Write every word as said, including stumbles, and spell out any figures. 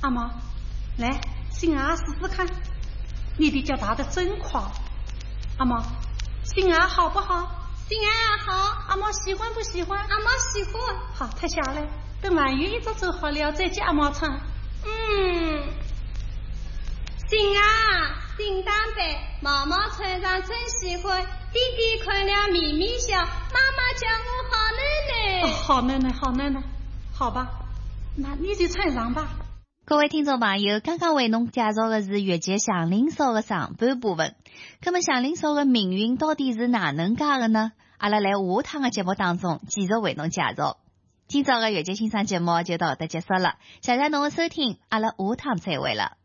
阿妈，来，心儿试试看，你的脚踏得真快。阿妈，心儿好不好？ 心儿好。 阿妈喜欢不喜欢？ 阿妈喜欢。 好，退下来，等满月一早走好了再接阿妈唱。 嗯，心儿，叮当白，毛毛穿上真喜欢，弟弟看了咪咪笑，妈妈叫我好奶奶。 哦，好奶奶，好奶奶，好吧，那你就唱上吧。 各位听众朋友，刚刚为侬介绍的是越剧祥林嫂的上半部分。那么祥林嫂的命运到底是哪能介的呢？阿拉来下趟的节目当中继续为侬介绍。今朝的越剧欣赏节目就到这结束了，谢谢侬的收听，阿拉下趟再会了。